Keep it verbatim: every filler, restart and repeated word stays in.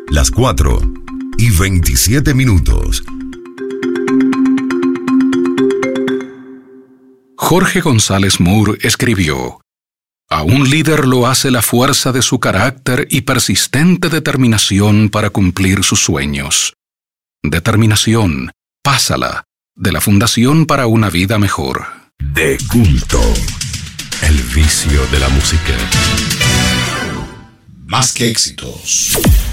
Las cuatro y veintisiete minutos. Jorge González Moore escribió: a un líder lo hace la fuerza de su carácter y persistente determinación para cumplir sus sueños. Determinación, pásala, de la Fundación para una Vida Mejor. De culto, el vicio de la música. Más que éxitos.